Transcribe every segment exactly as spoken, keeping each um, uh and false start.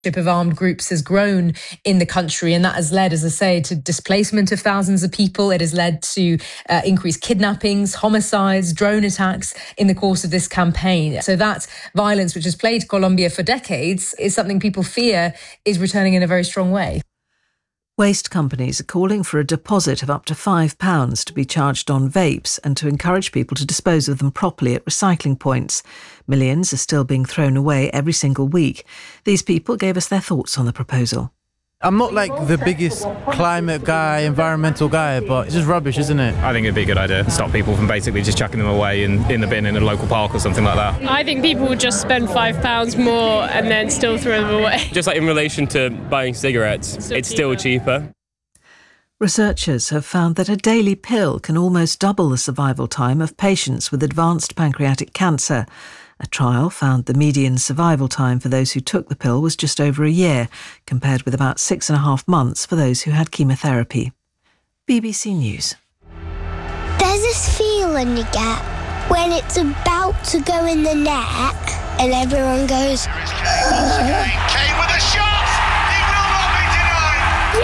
of armed groups has grown in the country, and that has led, as I say, to displacement of thousands of people. It has led to uh, increased kidnappings, homicides, drone attacks in the course of this campaign. So that violence, which has plagued Colombia for decades, is something people fear is returning in a very strong way. Waste companies are calling for a deposit of up to five pounds to be charged on vapes and to encourage people to dispose of them properly at recycling points. Millions are still being thrown away every single week. These people gave us their thoughts on the proposal. I'm not like the biggest climate guy, environmental guy, but it's just rubbish, isn't it? I think it'd be a good idea to stop people from basically just chucking them away in, in the bin in a local park or something like that. I think people would just spend five pounds more and then still throw them away. Just like in relation to buying cigarettes, Still it's cheaper. still cheaper. Researchers have found that a daily pill can almost double the survival time of patients with advanced pancreatic cancer. A trial found the median survival time for those who took the pill was just over a year, compared with about six and a half months for those who had chemotherapy. B B C News. There's this feeling you get when it's about to go in the net and everyone goes... Kane with a shot! He will not be denied!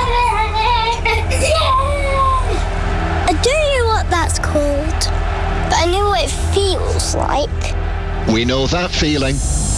I don't know what that's called, but I know what it feels like. We know that feeling.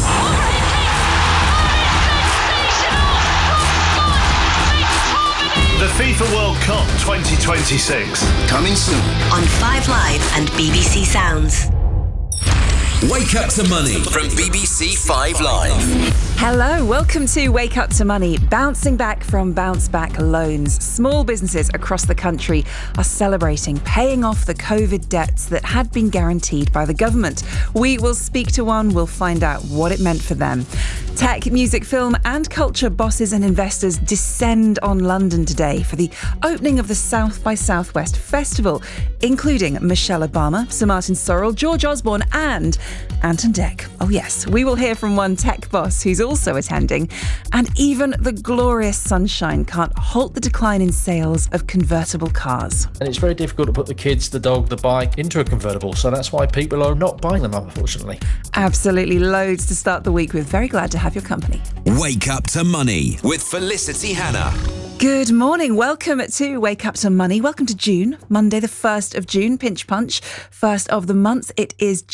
The FIFA World Cup twenty twenty-six. Coming soon. On Five Live and B B C Sounds. Wake Up to Money from B B C Five Live. Hello, welcome to Wake Up to Money. Bouncing back from bounce back loans. Small businesses across the country are celebrating paying off the COVID debts that had been guaranteed by the government. We will speak to one, we'll find out what it meant for them. Tech, music, film and culture bosses and investors descend on London today for the opening of the South by Southwest Festival, including Michelle Obama, Sir Martin Sorrell, George Osborne and Anton Deck. Oh yes, we will hear from one tech boss who's also attending. And even the glorious sunshine can't halt the decline in sales of convertible cars. And it's very difficult to put the kids, the dog, the bike into a convertible. So that's why people are not buying them, unfortunately. Absolutely loads to start the week with. Very glad to have your company. Wake Up to Money with Felicity Hannah. Good morning. Welcome to Wake Up to Money. Welcome to June, Monday the first of June, pinch punch, first of the month. It is